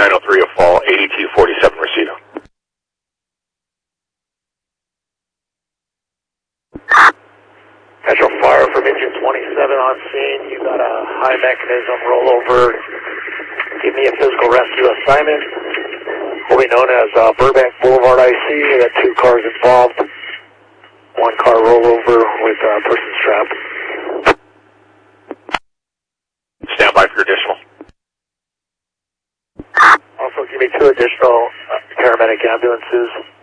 2903 a fall, 8247 Reseda. Metro Fire from engine 27 on scene. You got a high mechanism rollover. Give me a physical rescue assignment. Will be known as Burbank Boulevard IC. We got 2 cars involved. 1 car rollover with a person strapped. Stand by for additional. Also, give me 2 additional paramedic ambulances.